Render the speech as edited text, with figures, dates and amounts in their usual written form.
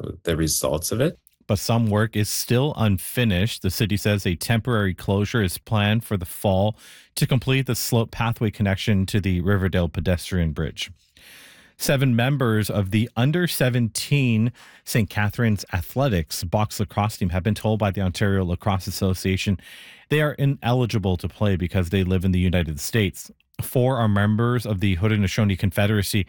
the results of it. But some work is still unfinished. The city says a temporary closure is planned for the fall to complete the slope pathway connection to the Riverdale pedestrian bridge. 7 members of the under 17 St. Catharines Athletics box lacrosse team have been told by the Ontario Lacrosse Association they are ineligible to play because they live in the United States. 4 are members of the Haudenosaunee Confederacy